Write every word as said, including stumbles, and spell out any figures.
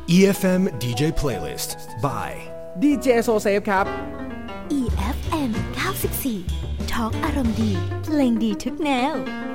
อี เอฟ เอ็ม ดี เจ Playlist by ดี เจ So Safe ครับอี เอฟ เอ็ม เก้าสิบสี่ ทอล์กอารมณ์ดีเพลงดีทุกแนว